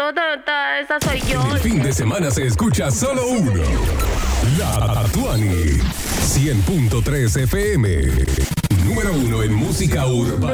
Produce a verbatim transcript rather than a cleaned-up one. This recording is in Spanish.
¿dónde está? Esa soy yo. El fin de semana se escucha solo uno. La Tatuani. cien punto tres F M. Número uno en música urbana.